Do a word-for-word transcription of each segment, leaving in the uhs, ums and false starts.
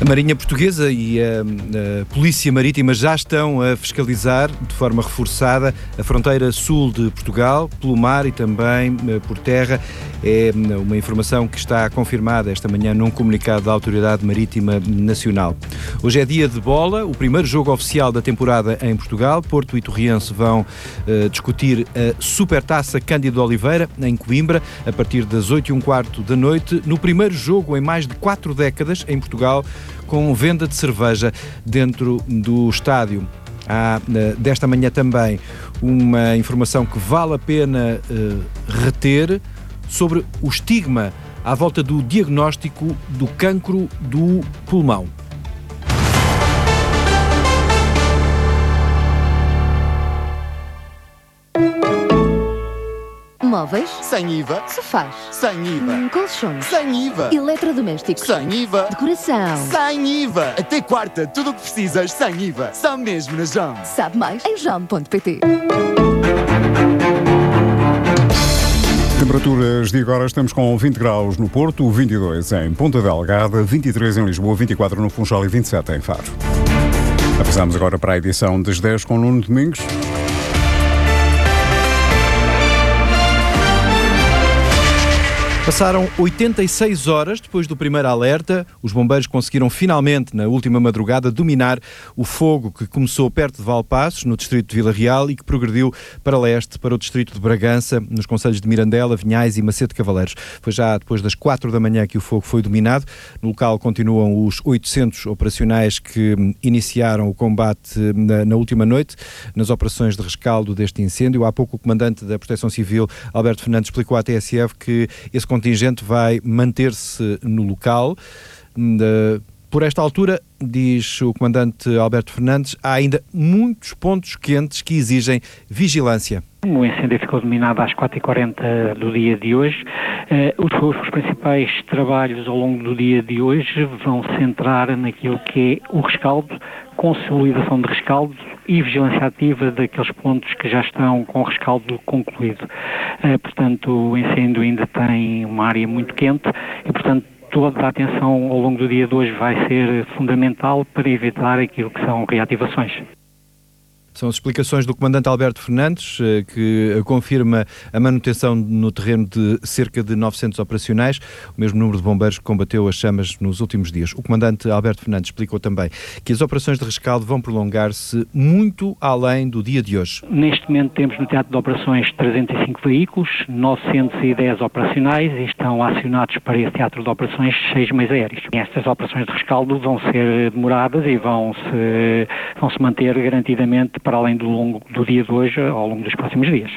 A Marinha Portuguesa e a, a Polícia Marítima já estão a fiscalizar de forma reforçada a fronteira sul de Portugal, pelo mar e também por terra. É uma informação que está confirmada esta manhã num comunicado da Autoridade Marítima Nacional. Hoje é dia de bola, o primeiro jogo oficial da temporada em Portugal. Porto e Torriense vão uh, discutir a Supertaça Cândido Oliveira, em Coimbra, a partir das oito e um quarto da noite, no primeiro jogo em mais de quatro décadas em Portugal, com venda de cerveja dentro do estádio. Há desta manhã também uma informação que vale a pena uh, reter sobre o estigma à volta do diagnóstico do cancro do pulmão. Móveis? Sem I V A. Sofás? Sem I V A. Hum, colchões? Sem I V A. Eletrodomésticos? Sem I V A. Decoração? Sem I V A. Até quarta, tudo o que precisas sem I V A. Só mesmo na Jaume. Sabe mais em jaume ponto pt. Temperaturas de agora, estamos com vinte graus no Porto, vinte e dois em Ponta Delgada, vinte e três em Lisboa, vinte e quatro no Funchal e vinte e sete em Faro. Avançamos agora para a edição das dez com Nuno Domingos. Passaram oitenta e seis horas depois do primeiro alerta. Os bombeiros conseguiram finalmente, na última madrugada, dominar o fogo que começou perto de Valpaços, no distrito de Vila Real, e que progrediu para leste, para o distrito de Bragança, nos concelhos de Mirandela, Vinhais e Macedo de Cavaleiros. Foi já depois das quatro da manhã que o fogo foi dominado. No local continuam os oitocentos operacionais que iniciaram o combate na, na última noite, nas operações de rescaldo deste incêndio. Há pouco o comandante da Proteção Civil, Alberto Fernandes, explicou à T S F que esse contingente vai manter-se no local. Por esta altura, diz o comandante Alberto Fernandes, há ainda muitos pontos quentes que exigem vigilância. O incêndio ficou dominado às quatro e quarenta do dia de hoje. Uh, os, os principais trabalhos ao longo do dia de hoje vão centrar naquilo que é o rescaldo, consolidação de rescaldo e vigilância ativa daqueles pontos que já estão com o rescaldo concluído. Uh, portanto, o incêndio ainda tem uma área muito quente e, portanto, toda a atenção ao longo do dia de hoje vai ser fundamental para evitar aquilo que são reativações. São as explicações do comandante Alberto Fernandes, que confirma a manutenção no terreno de cerca de novecentos operacionais, o mesmo número de bombeiros que combateu as chamas nos últimos dias. O comandante Alberto Fernandes explicou também que as operações de rescaldo vão prolongar-se muito além do dia de hoje. Neste momento temos no teatro de operações trezentos e cinco veículos, novecentos e dez operacionais e estão acionados para esse teatro de operações seis meios aéreos. Estas operações de rescaldo vão ser demoradas e vão se, vão se manter garantidamente para além do longo do dia de hoje, ao longo dos próximos dias.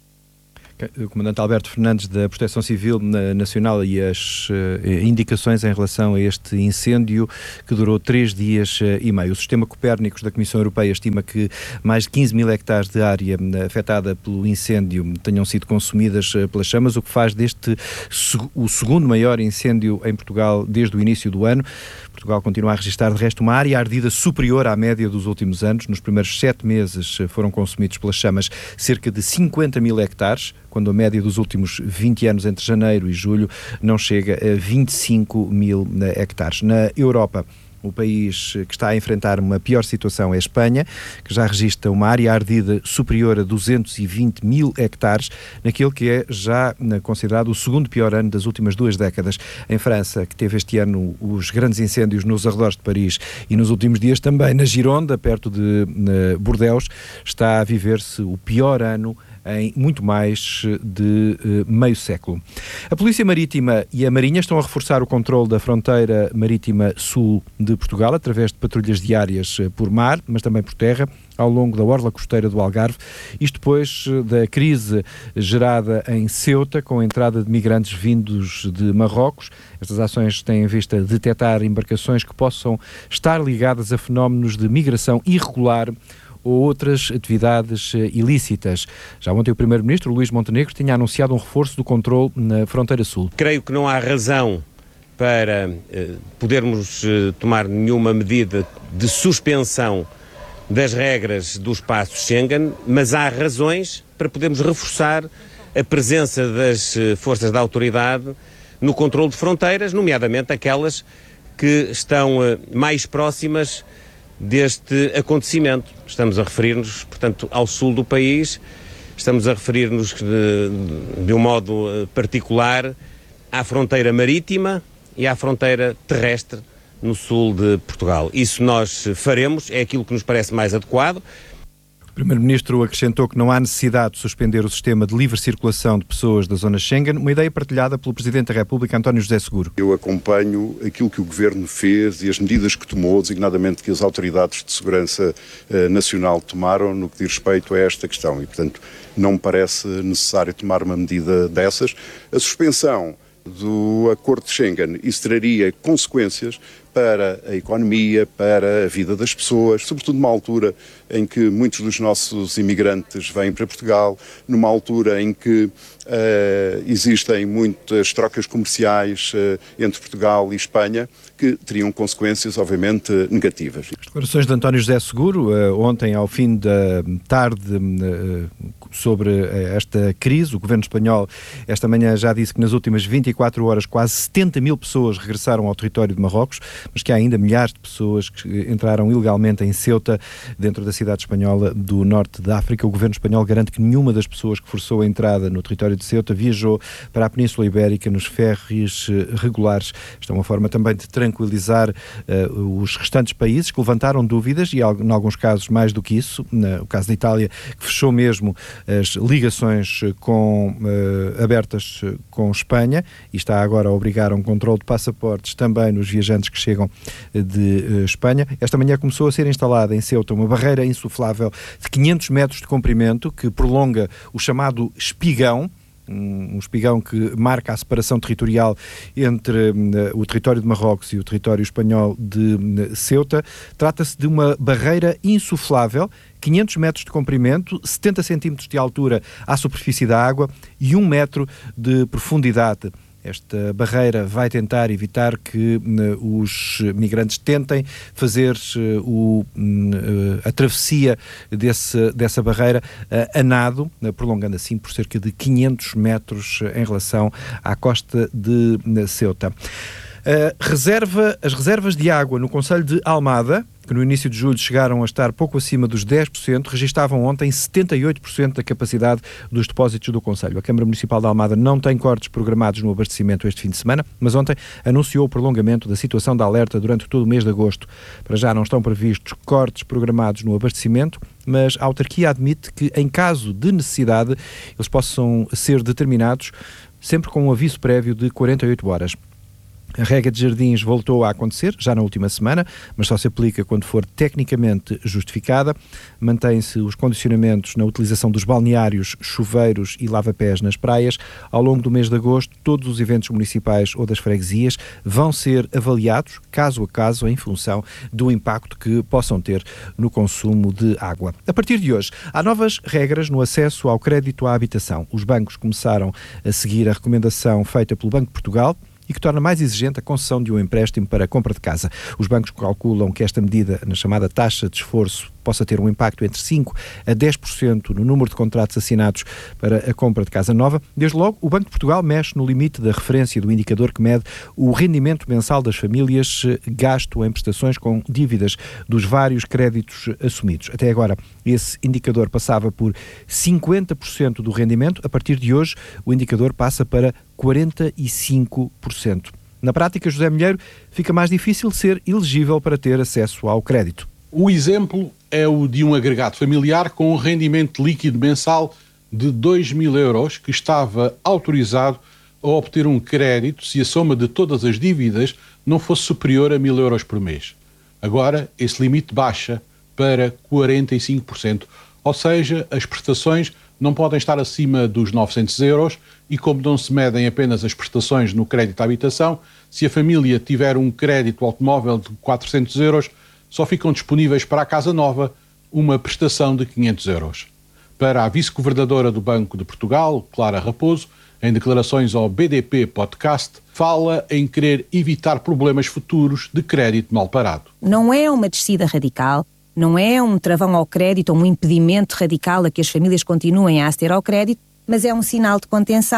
O comandante Alberto Fernandes da Proteção Civil Nacional e as uh, indicações em relação a este incêndio que durou três dias uh, e meio. O sistema Copérnicos da Comissão Europeia estima que mais de quinze mil hectares de área uh, afetada pelo incêndio tenham sido consumidas uh, pelas chamas, o que faz deste seg- o segundo maior incêndio em Portugal desde o início do ano. Portugal continua a registrar, de resto, uma área ardida superior à média dos últimos anos. Nos primeiros sete meses uh, foram consumidos pelas chamas cerca de cinquenta mil hectares, quando a média dos últimos vinte anos, entre janeiro e julho, não chega a vinte e cinco mil hectares. Na Europa, o país que está a enfrentar uma pior situação é a Espanha, que já registra uma área ardida superior a duzentos e vinte mil hectares, naquele que é já considerado o segundo pior ano das últimas duas décadas. Em França, que teve este ano os grandes incêndios nos arredores de Paris e nos últimos dias também na Gironda, perto de Bordeaux, está a viver-se o pior ano em muito mais de uh, meio século. A Polícia Marítima e a Marinha estão a reforçar o controle da fronteira marítima sul de Portugal através de patrulhas diárias por mar, mas também por terra, ao longo da orla costeira do Algarve, isto depois da crise gerada em Ceuta, com a entrada de migrantes vindos de Marrocos. Estas ações têm em vista detectar embarcações que possam estar ligadas a fenómenos de migração irregular ou outras atividades ilícitas. Já ontem o Primeiro-Ministro, Luís Montenegro, tinha anunciado um reforço do controle na fronteira sul. Creio que não há razão para eh, podermos eh, tomar nenhuma medida de suspensão das regras do espaço Schengen, mas há razões para podermos reforçar a presença das eh, forças da autoridade no controle de fronteiras, nomeadamente aquelas que estão mais próximas deste acontecimento. Estamos a referir-nos, portanto, ao sul do país, estamos a referir-nos de, de um modo particular à fronteira marítima e à fronteira terrestre no sul de Portugal. Isso nós faremos, é aquilo que nos parece mais adequado. O Primeiro-Ministro acrescentou que não há necessidade de suspender o sistema de livre circulação de pessoas da zona Schengen, uma ideia partilhada pelo Presidente da República, António José Seguro. Eu acompanho aquilo que o Governo fez e as medidas que tomou, designadamente que as autoridades de segurança eh, nacional tomaram no que diz respeito a esta questão e, portanto, não me parece necessário tomar uma medida dessas. A suspensão do Acordo de Schengen, isso traria consequências para a economia, para a vida das pessoas, sobretudo numa altura em que muitos dos nossos imigrantes vêm para Portugal, numa altura em que uh, existem muitas trocas comerciais uh, entre Portugal e Espanha, que teriam consequências, obviamente, negativas. As declarações de António José Seguro, uh, ontem, ao fim da tarde, uh, sobre uh, esta crise, o Governo espanhol, esta manhã, já disse que nas últimas vinte e quatro horas quase setenta mil pessoas regressaram ao território de Marrocos, mas que há ainda milhares de pessoas que entraram ilegalmente em Ceuta, dentro da cidade espanhola do norte da África. O Governo espanhol garante que nenhuma das pessoas que forçou a entrada no território de Ceuta viajou para a Península Ibérica nos ferries regulares. Esta é uma forma também de tranquilizar uh, os restantes países que levantaram dúvidas e, em alguns casos, mais do que isso. No caso da Itália, que fechou mesmo as ligações com, uh, abertas com Espanha e está agora a obrigar a um controle de passaportes também nos viajantes que chegam de uh, Espanha. Esta manhã começou a ser instalada em Ceuta uma barreira insuflável de quinhentos metros de comprimento que prolonga o chamado espigão, um espigão que marca a separação territorial entre uh, o território de Marrocos e o território espanhol de uh, Ceuta. Trata-se de uma barreira insuflável, quinhentos metros de comprimento, setenta centímetros de altura à superfície da água e um metro de profundidade. Esta barreira vai tentar evitar que uh, os migrantes tentem fazer uh, o, uh, a travessia desse, dessa barreira uh, a nado, uh, prolongando assim por cerca de quinhentos metros uh, em relação à costa de uh, Ceuta. Uh, reserva, as reservas de água no concelho de Almada, que no início de julho chegaram a estar pouco acima dos dez por cento, registavam ontem setenta e oito por cento da capacidade dos depósitos do concelho. A Câmara Municipal de Almada não tem cortes programados no abastecimento este fim de semana, mas ontem anunciou o prolongamento da situação de alerta durante todo o mês de agosto. Para já não estão previstos cortes programados no abastecimento, mas a autarquia admite que, em caso de necessidade, eles possam ser determinados sempre com um aviso prévio de quarenta e oito horas. A rega de jardins voltou a acontecer, já na última semana, mas só se aplica quando for tecnicamente justificada. Mantém-se os condicionamentos na utilização dos balneários, chuveiros e lava-pés nas praias. Ao longo do mês de agosto, todos os eventos municipais ou das freguesias vão ser avaliados, caso a caso, em função do impacto que possam ter no consumo de água. A partir de hoje, há novas regras no acesso ao crédito à habitação. Os bancos começaram a seguir a recomendação feita pelo Banco de Portugal e que torna mais exigente a concessão de um empréstimo para a compra de casa. Os bancos calculam que esta medida, na chamada taxa de esforço, possa ter um impacto entre cinco a dez por cento no número de contratos assinados para a compra de casa nova. Desde logo, o Banco de Portugal mexe no limite da referência do indicador que mede o rendimento mensal das famílias gasto em prestações com dívidas dos vários créditos assumidos. Até agora, esse indicador passava por cinquenta por cento do rendimento. A partir de hoje, o indicador passa para quarenta e cinco por cento. Na prática, José Milheiro, fica mais difícil ser elegível para ter acesso ao crédito. O exemplo é o de um agregado familiar com um rendimento líquido mensal de dois mil euros que estava autorizado a obter um crédito se a soma de todas as dívidas não fosse superior a mil euros por mês. Agora, esse limite baixa para quarenta e cinco por cento, ou seja, as prestações não podem estar acima dos novecentos euros e, como não se medem apenas as prestações no crédito à habitação, se a família tiver um crédito automóvel de quatrocentos euros, só ficam disponíveis para a casa nova uma prestação de quinhentos euros. Para a vice-governadora do Banco de Portugal, Clara Raposo, em declarações ao B D P Podcast, fala em querer evitar problemas futuros de crédito mal parado. Não é uma descida radical, não é um travão ao crédito ou um impedimento radical a que as famílias continuem a aceder ao crédito, mas é um sinal de contenção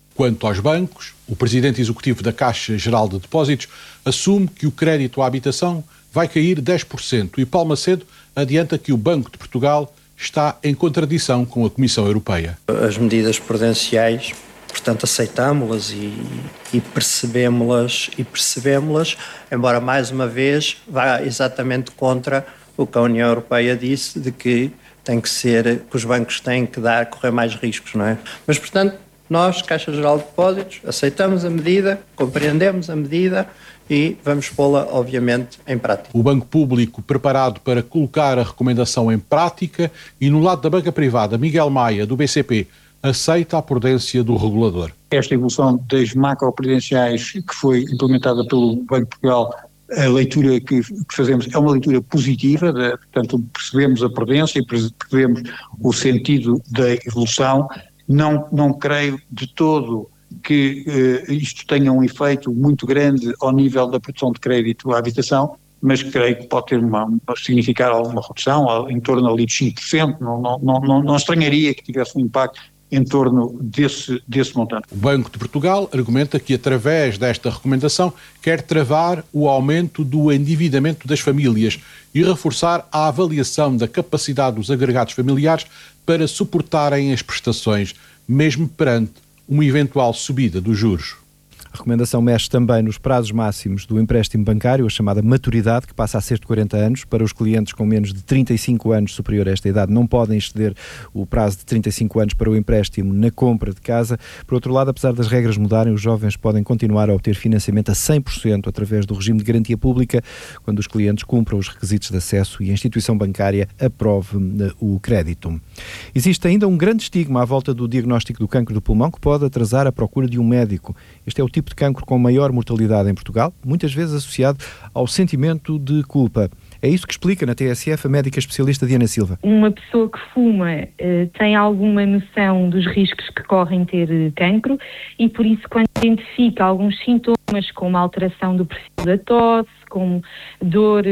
Quanto aos bancos, o presidente executivo da Caixa Geral de Depósitos assume que o crédito à habitação vai cair dez por cento e Paulo Macedo adianta que o Banco de Portugal está em contradição com a Comissão Europeia. As medidas prudenciais, portanto, aceitámo-las e, e percebemos-las, e percebemos-las, embora mais uma vez vá exatamente contra o que a União Europeia disse, de que tem que ser, que os bancos têm que dar, correr mais riscos, não é? Mas, portanto, nós, Caixa Geral de Depósitos, aceitamos a medida, compreendemos a medida e vamos pô-la, obviamente, em prática. O Banco Público preparado para colocar a recomendação em prática e, no lado da banca privada, Miguel Maia, do B C P, aceita a prudência do regulador. Esta evolução das macroprudenciais que foi implementada pelo Banco de Portugal, a leitura que, que fazemos é uma leitura positiva, de, portanto percebemos a prudência e percebemos o sentido da evolução. Não, não creio de todo que eh, isto tenha um efeito muito grande ao nível da produção de crédito à habitação, mas creio que pode ter uma, uma significar alguma redução, em torno ali de cinco por cento, não, não, não, não estranharia que tivesse um impacto em torno desse, desse montante. O Banco de Portugal argumenta que, através desta recomendação, quer travar o aumento do endividamento das famílias e reforçar a avaliação da capacidade dos agregados familiares para suportarem as prestações, mesmo perante uma eventual subida dos juros. A recomendação mexe também nos prazos máximos do empréstimo bancário, a chamada maturidade, que passa a ser de quarenta anos. Para os clientes com menos de trinta e cinco anos, superior a esta idade, não podem exceder o prazo de trinta e cinco anos para o empréstimo na compra de casa. Por outro lado, apesar das regras mudarem, os jovens podem continuar a obter financiamento a cem por cento através do regime de garantia pública, quando os clientes cumpram os requisitos de acesso e a instituição bancária aprove o crédito. Existe ainda um grande estigma à volta do diagnóstico do cancro do pulmão, que pode atrasar a procura de um médico. Este é o tipo de cancro com maior mortalidade em Portugal, muitas vezes associado ao sentimento de culpa. É isso que explica na T S F a médica especialista Diana Silva. Uma pessoa que fuma uh, tem alguma noção dos riscos que correm ter uh, cancro e por isso quando identifica alguns sintomas como a alteração do perfil da tosse, como dor,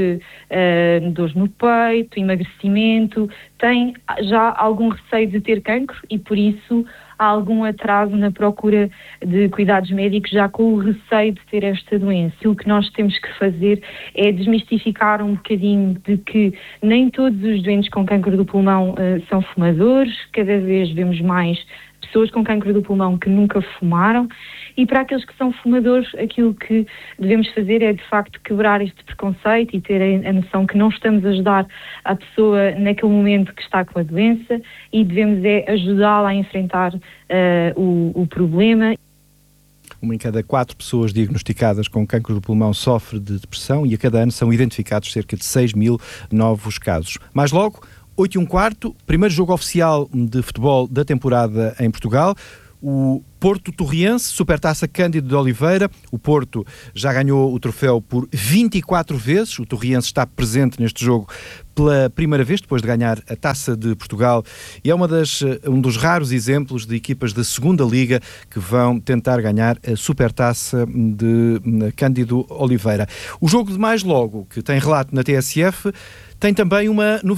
uh, dor no peito, emagrecimento, tem já algum receio de ter cancro e por isso há algum atraso na procura de cuidados médicos já com o receio de ter esta doença. O que nós temos que fazer é desmistificar um bocadinho de que nem todos os doentes com cancro do pulmão uh, são fumadores, cada vez vemos mais pessoas com cancro do pulmão que nunca fumaram e para aqueles que são fumadores aquilo que devemos fazer é de facto quebrar este preconceito e ter a, a noção que não estamos a ajudar a pessoa naquele momento que está com a doença e devemos é ajudá-la a enfrentar uh, o, o problema. Uma em cada quatro pessoas diagnosticadas com cancro do pulmão sofre de depressão e a cada ano são identificados cerca de seis mil novos casos. Mais logo, oito e um quarto, primeiro jogo oficial de futebol da temporada em Portugal. O Porto Torriense, Supertaça Cândido de Oliveira. O Porto já ganhou o troféu por vinte e quatro vezes. O Torriense está presente neste jogo pela primeira vez, depois de ganhar a Taça de Portugal. E é uma das, um dos raros exemplos de equipas da segunda Liga que vão tentar ganhar a Supertaça de Cândido Oliveira. O jogo de mais logo, que tem relato na T S F, tem também uma novidade.